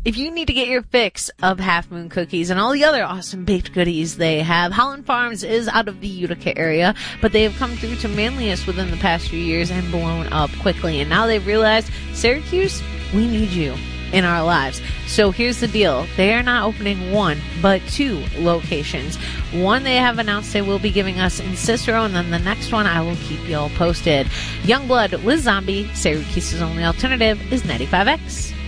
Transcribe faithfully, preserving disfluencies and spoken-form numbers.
If you need to get your fix of Half Moon cookies and all the other awesome baked goodies they have, Holland Farms is out of the Utica area, but they have come through to Manlius within the past few years and blown up quickly. And now they've realized, Syracuse, we need you in our lives. So here's the deal. They are not opening one, but two locations. One they have announced they will be giving us in Cicero, and then the next one I will keep you all posted. Youngblood, Liz Zombie, Syracuse's only alternative is ninety-five X.